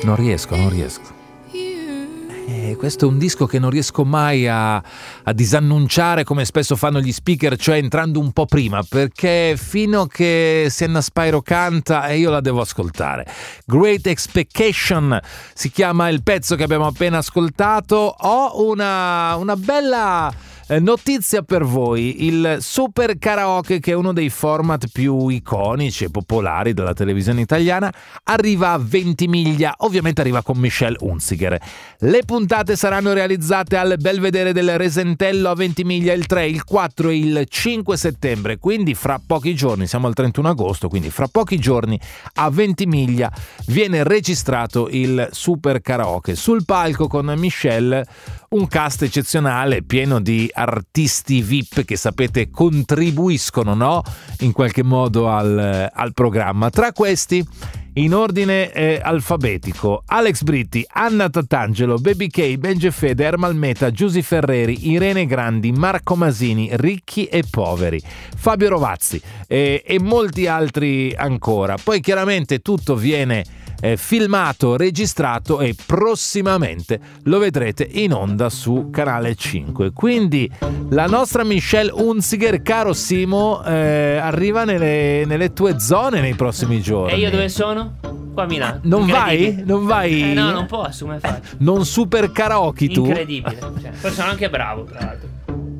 Non riesco. Questo è un disco che non riesco mai a disannunciare come spesso fanno gli speaker, cioè entrando un po' prima, perché fino a che Senna Spyro canta io la devo ascoltare. Great Expectation si chiama il pezzo che abbiamo appena ascoltato. Ho una bella notizia per voi: il Super Karaoke, che è uno dei format più iconici e popolari della televisione italiana, arriva a Ventimiglia, ovviamente arriva con Michelle Hunziker. Le puntate saranno realizzate al Belvedere del Resentello a Ventimiglia il 3, il 4 e il 5 settembre, quindi fra pochi giorni, siamo al 31 agosto, quindi fra pochi giorni a Ventimiglia viene registrato il Super Karaoke. Sul palco con Michelle un cast eccezionale, pieno di artisti VIP che sapete contribuiscono, no? In qualche modo al programma. Tra questi, in ordine alfabetico: Alex Britti, Anna Tatangelo, Baby K, Benji Fede, Ermal Meta, Giusy Ferreri, Irene Grandi, Marco Masini, Ricchi e Poveri, Fabio Rovazzi e molti altri ancora. Poi chiaramente tutto viene filmato, registrato e prossimamente lo vedrete in onda su Canale 5. Quindi la nostra Michelle Hunziker, caro Simo, arriva nelle tue zone nei prossimi giorni. E io dove sono? Qua a Milano. Non vai? No, non posso, come fai? Non super karaoke tu? Incredibile. Poi sono anche bravo, tra l'altro.